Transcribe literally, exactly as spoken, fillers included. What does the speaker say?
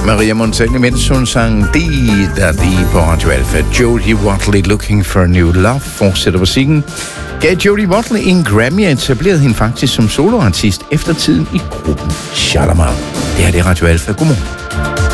Maria Montagna, mens hun sang D, der de på Radio Alpha. Jodie Watley, Looking for a New Love, fortsætter musikken. Gav Jodie Watley en Grammy og etablerede hende faktisk som soloartist efter tiden i gruppen Shalamar. Det her det er Radio Alpha. Godmorgen.